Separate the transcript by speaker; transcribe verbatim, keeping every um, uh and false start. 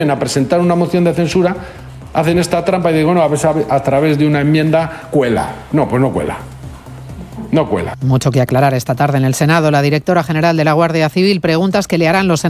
Speaker 1: a presentar una moción de censura, hacen esta trampa y digo, no, a, ver, a través de una enmienda cuela. No, pues no cuela. No cuela.
Speaker 2: Mucho que aclarar esta tarde en el Senado. La directora general de la Guardia Civil, preguntas que le harán los